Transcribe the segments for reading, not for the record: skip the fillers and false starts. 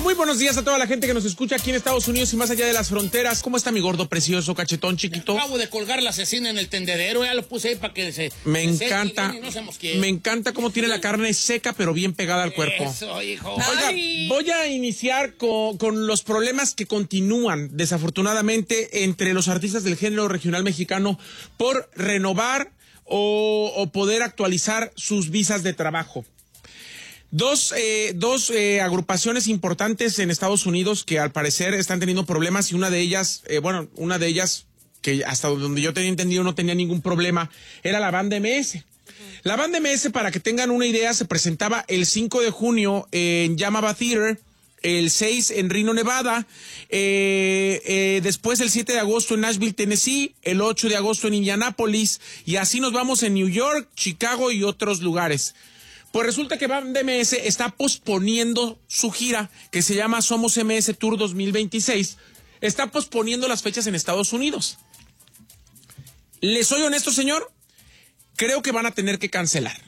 Muy buenos días a toda la gente que nos escucha aquí en Estados Unidos y más allá de las fronteras. ¿Cómo está mi gordo precioso, cachetón, chiquito? Acabo de colgar la asesina en el tendedero, ya lo puse ahí para que se... Me encanta, me encanta cómo tiene la carne seca pero bien pegada al cuerpo. Eso, hijo. Oiga, voy a iniciar con los problemas que continúan, desafortunadamente, entre los artistas del género regional mexicano por renovar o poder actualizar sus visas de trabajo. Dos agrupaciones importantes en Estados Unidos que al parecer están teniendo problemas y una de ellas que hasta donde yo tenía entendido no tenía ningún problema, era la banda MS. La banda MS, para que tengan una idea, se presentaba el 5 de junio en Yamava Theater, el 6 en Reno, Nevada, después el 7 de agosto en Nashville, Tennessee, el 8 de agosto en Indianápolis, y así nos vamos en New York, Chicago y otros lugares. Pues resulta que Banda MS está posponiendo su gira, que se llama Somos MS Tour 2026. Está posponiendo las fechas en Estados Unidos. ¿Les soy honesto, señor? Creo que van a tener que cancelar.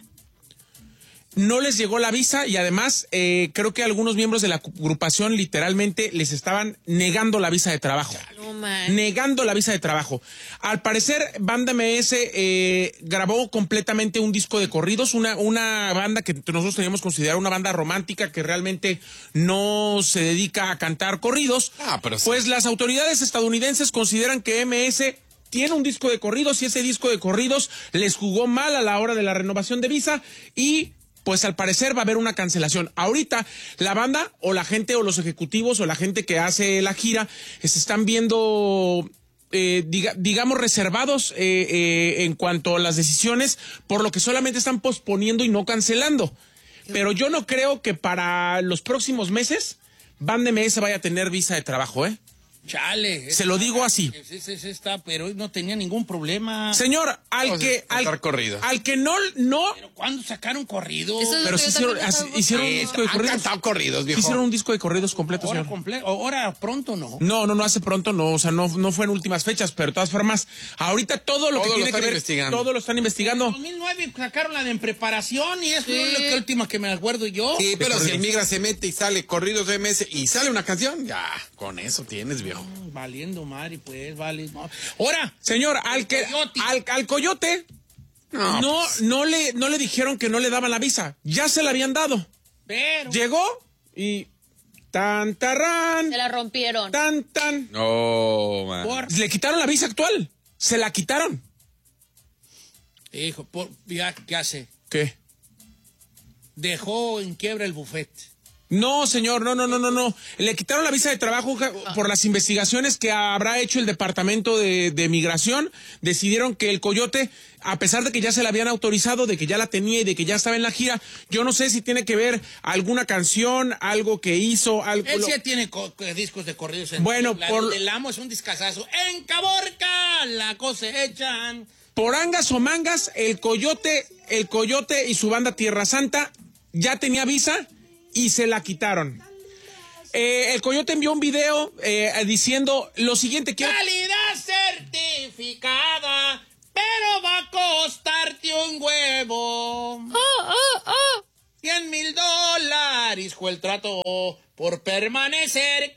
No les llegó la visa y además creo que algunos miembros de la agrupación literalmente les estaban negando la visa de trabajo. No, man. Negando la visa de trabajo. Al parecer, Banda MS grabó completamente un disco de corridos, una banda que nosotros teníamos considerada una banda romántica que realmente no se dedica a cantar corridos. Pero sí. Pues las autoridades estadounidenses consideran que MS tiene un disco de corridos y ese disco de corridos les jugó mal a la hora de la renovación de visa y pues al parecer va a haber una cancelación. Ahorita la banda o la gente o los ejecutivos o la gente que hace la gira se están viendo, digamos, reservados en cuanto a las decisiones, por lo que solamente están posponiendo y no cancelando. Pero yo no creo que para los próximos meses Banda MS vaya a tener visa de trabajo, ¿eh? Chale. Se lo digo así. Ese está, pero no tenía ningún problema. Señor, al que no. ¿Pero cuándo sacaron corrido? Pero sí hicieron un disco de corridos. Han cantado corridos, viejo. Hicieron un disco de corridos completo, señor. Ahora pronto, ¿no? No, hace pronto no, o sea, no fue en últimas fechas, pero de todas formas, ahorita todo lo que tiene que ver, todo lo están investigando. En 2009 sacaron la de En Preparación y es la última que me acuerdo yo. Sí, pero si el migra se mete y sale corridos de MS y sale una canción, ya, con eso tienes, viejo. Valiendo madre, pues, vale. No. Ahora, señor, al Coyote no le dijeron que no le daban la visa, ya se la habían dado. Pero llegó y tan tarrán. Se la rompieron. Tan. No, man. Le quitaron la visa actual. Se la quitaron. Hijo, ¿qué hace? ¿Qué? Dejó en quiebra el buffet. No, señor, no. Le quitaron la visa de trabajo por las investigaciones que habrá hecho el Departamento de Migración. Decidieron que el Coyote, a pesar de que ya se la habían autorizado, de que ya la tenía y de que ya estaba en la gira, yo no sé si tiene que ver alguna canción, algo que hizo, algo... Él sí tiene discos de corridos. Bueno, El Amo es un discazazo. En Caborca la cosechan. Por angas o mangas, el Coyote y su banda Tierra Santa ya tenía visa y se la quitaron. El Coyote envió un video diciendo lo siguiente: calidad certificada, pero va a costarte un huevo. $100,000 fue el trato por permanecer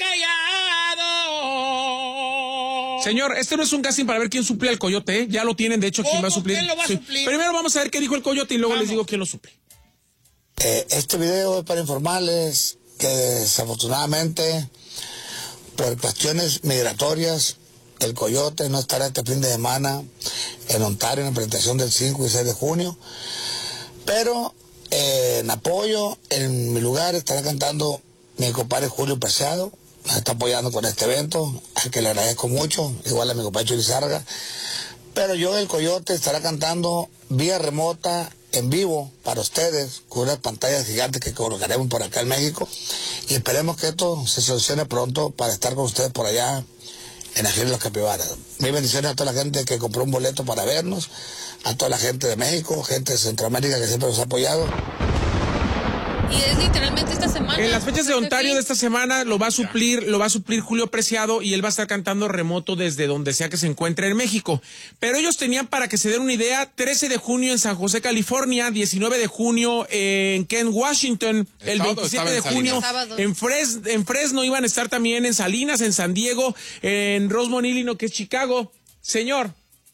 callado. Señor, este no es un casting para ver quién suple al Coyote, ¿eh? Ya lo tienen, de hecho, quién va a suplir. ¿Quién lo va a suplir? Primero vamos a ver qué dijo el Coyote y luego les digo quién lo suple. Este video es para informarles que desafortunadamente por cuestiones migratorias el Coyote no estará este fin de semana en Ontario en la presentación del 5 y 6 de junio, pero en apoyo en mi lugar estará cantando mi compadre Julio Preciado, nos está apoyando con este evento, al que le agradezco mucho, igual a mi compadre Churizarga, pero yo el Coyote estará cantando vía remota en vivo para ustedes, con unas pantallas gigantes que colocaremos por acá en México, y esperemos que esto se solucione pronto para estar con ustedes por allá en la gira de los Capibaras. Mis bendiciones a toda la gente que compró un boleto para vernos, a toda la gente de México, gente de Centroamérica que siempre nos ha apoyado. Y es literalmente esta semana. En las fechas de Ontario de esta semana lo va a suplir Julio Preciado y él va a estar cantando remoto desde donde sea que se encuentre en México. Pero ellos tenían, para que se den una idea, 13 de junio en San José, California, 19 de junio en Kent, Washington, el 27 de junio en Fresno, iban a estar también en Salinas, en San Diego, en Rosemont, Illinois, que es Chicago. Señor,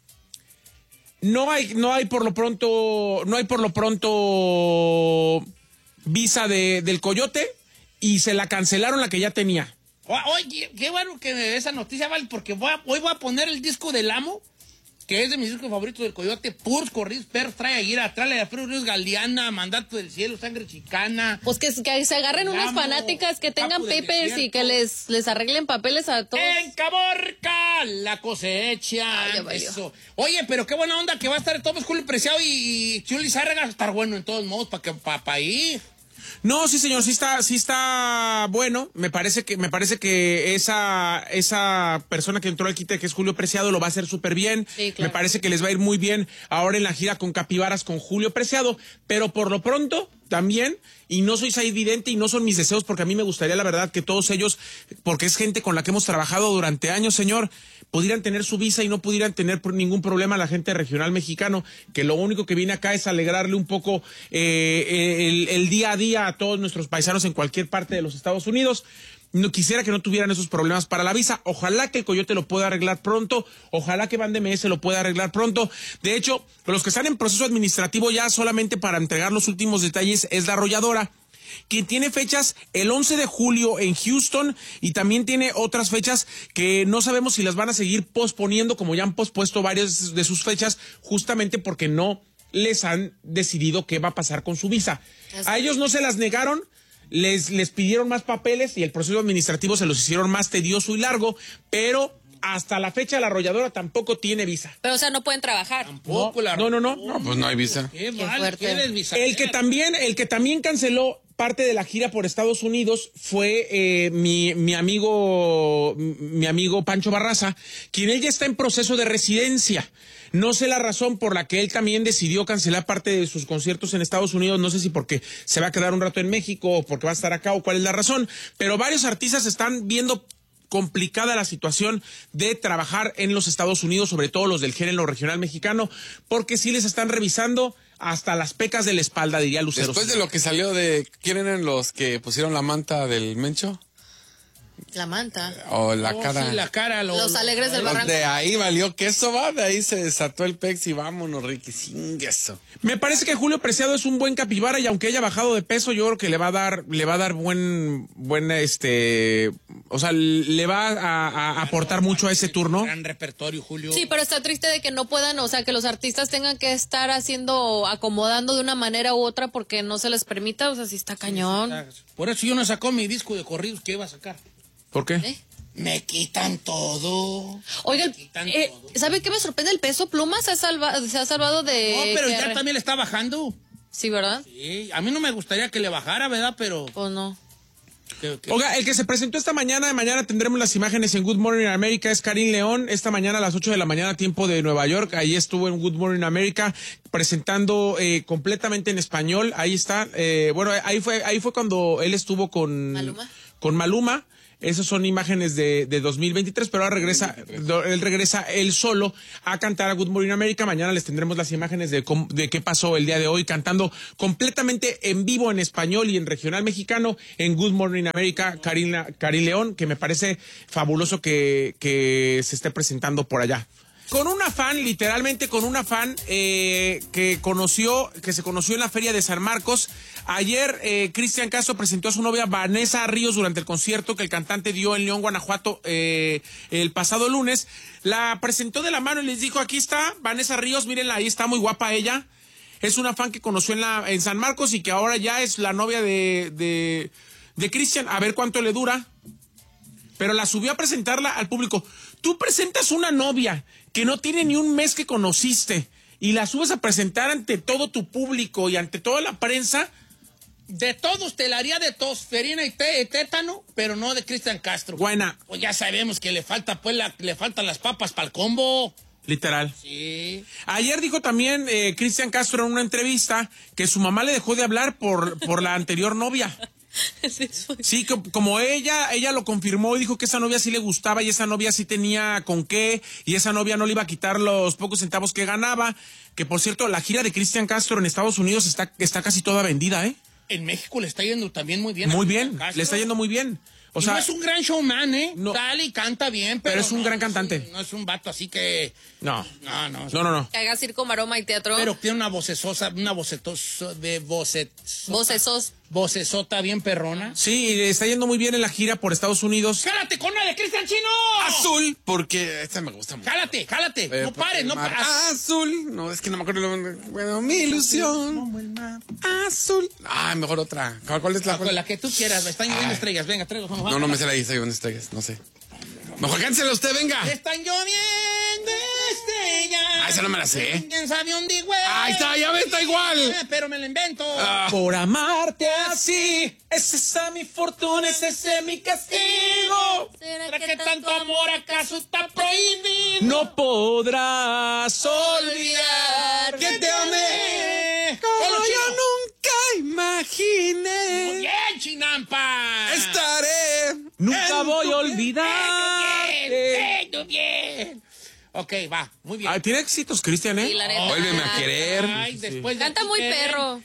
no hay por lo pronto visa del Coyote y se la cancelaron la que ya tenía. Oye, qué bueno que me dé esa noticia, Val, porque hoy voy a poner el disco del Amo, que es de mis discos favoritos del Coyote, puros corridos, perros, trae aguira, trae la Ríos Galeana, Mandato del Cielo, Sangre Chicana. Pues que se agarren unas fanáticas que tengan papers y que les arreglen papeles a todos. En Caborca, la cosecha. Eso. Oye, pero qué buena onda que va a estar Tomás Julio Preciado y Chuli Zárraga, va a estar bueno en todos modos para ir. No, sí, señor, sí está bueno. Me parece que esa persona que entró al quite, que es Julio Preciado, lo va a hacer súper bien. Sí, claro. Me parece que les va a ir muy bien ahora en la gira con Capibaras con Julio Preciado, pero por lo pronto también, y no soy vidente y no son mis deseos, porque a mí me gustaría, la verdad, que todos ellos, porque es gente con la que hemos trabajado durante años, señor, pudieran tener su visa y no pudieran tener ningún problema a la gente regional mexicano, que lo único que viene acá es alegrarle un poco el día a día a todos nuestros paisanos en cualquier parte de los Estados Unidos. No quisiera que no tuvieran esos problemas para la visa. Ojalá que el Coyote lo pueda arreglar pronto. Ojalá que Band MS lo pueda arreglar pronto. De hecho, los que están en proceso administrativo ya solamente para entregar los últimos detalles es la Arrolladora, quien tiene fechas el 11 de julio en Houston y también tiene otras fechas que no sabemos si las van a seguir posponiendo, como ya han pospuesto varias de sus fechas, justamente porque no les han decidido qué va a pasar con su visa. A ellos no se las negaron. Les pidieron más papeles y el proceso administrativo se los hicieron más tedioso y largo, pero hasta la fecha la Arrolladora tampoco tiene visa. Pero, o sea, no pueden trabajar. Tampoco, No. No, pues no hay visa. Qué mal, fuerte. El que también canceló parte de la gira por Estados Unidos fue mi amigo Pancho Barraza, quien él ya está en proceso de residencia. No sé la razón por la que él también decidió cancelar parte de sus conciertos en Estados Unidos. No sé si porque se va a quedar un rato en México o porque va a estar acá o cuál es la razón. Pero varios artistas están viendo complicada la situación de trabajar en los Estados Unidos, sobre todo los del género regional mexicano, porque sí les están revisando hasta las pecas de la espalda, diría Lucero. Después de lo que salió ¿quién eran los que pusieron la manta del Mencho? La manta. O la cara. Sí, la cara. Los Alegres del Barranco. De ahí valió queso, va. De ahí se desató el pex y vámonos, Ricky, sin eso. Me parece que Julio Preciado es un buen capibara y aunque haya bajado de peso, yo creo que le va a dar buen o sea, le va a aportar mucho a ese turno. Gran repertorio, Julio. Sí, pero está triste de que no puedan, o sea, que los artistas tengan que estar acomodando de una manera u otra porque no se les permita, o sea, sí está cañón. Por eso yo no sacó mi disco de corridos que iba a sacar. ¿Por qué? Me quitan todo. Oiga, ¿sabe qué me sorprende? El Peso Pluma se ha salvado de... No, pero ya también le está bajando. Sí, ¿verdad? Sí, a mí no me gustaría que le bajara, ¿verdad? Pero... Pues no. Oiga, el que se presentó esta mañana tendremos las imágenes en Good Morning America, es Karim León, esta mañana a las 8 de la mañana, tiempo de Nueva York, ahí estuvo en Good Morning America, presentando completamente en español, ahí está, ahí fue cuando él estuvo con Maluma. Esas son imágenes de 2023, pero ahora él regresa él solo a cantar a Good Morning America. Mañana les tendremos las imágenes de qué pasó el día de hoy, cantando completamente en vivo en español y en regional mexicano en Good Morning America, Karim León, que me parece fabuloso que se esté presentando por allá. Con una fan, literalmente con una fan que se conoció en la Feria de San Marcos. Ayer Cristian Castro presentó a su novia Vanessa Ríos durante el concierto que el cantante dio en León, Guanajuato el pasado lunes. La presentó de la mano y les dijo, aquí está Vanessa Ríos, mírenla, ahí está muy guapa ella. Es una fan que conoció en San Marcos y que ahora ya es la novia de Cristian. A ver cuánto le dura. Pero la subió a presentarla al público. Tú presentas una novia que no tiene ni un mes que conociste y la subes a presentar ante todo tu público y ante toda la prensa. De todos te la haría de Tosferina y Tétano, pero no de Cristian Castro. Buena. Pues ya sabemos que le faltan las papas para el combo. Literal. Sí. Ayer dijo también Cristian Castro en una entrevista que su mamá le dejó de hablar por la anterior novia. Sí, como ella lo confirmó y dijo que esa novia sí le gustaba y esa novia sí tenía con qué y esa novia no le iba a quitar los pocos centavos que ganaba. Que por cierto, la gira de Cristian Castro en Estados Unidos está casi toda vendida, ¿eh? En México le está yendo también muy bien. Muy bien, le está yendo muy bien. O sea, no es un gran showman, ¿eh? No. Dale y canta bien, pero es un gran cantante. No es un vato así que... No. No. Que haga circo, maroma y teatro. Pero tiene una vocesota bien perrona. Sí, y le está yendo muy bien en la gira por Estados Unidos. ¡Jálate con la de Cristian Chino! Azul, porque esta me gusta mucho. ¡Jálate! No pares, no pares. Azul, no, es que no me acuerdo. Bueno, mi ilusión. Azul. Ah, mejor otra. ¿Cuál es la? Con la que tú quieras, están lloviendo estrellas. Venga, tres, dos, No me sé la lista de estrellas, no sé. Mejor cánsela usted, venga. Están lloviendo estrellas. Ah, esa no me la sé. ¿Quién sabe dónde, güey? Ahí está, ya ves, está igual. Pero me la invento. Por amarte así, es esa mi fortuna, es ese mi castigo. ¿Será que tanto amor acaso está prohibido? No podrás olvidar que te amé. Como yo nunca imaginé. Muy bien, Chinampa. Estaré. Nunca voy a olvidar. Bien. Ok, va, muy bien. Tiene éxitos, Cristian, ¿eh? Sí, la neta. Vuélveme a querer. Ay, después de Canta ti, muy ¿qué? perro.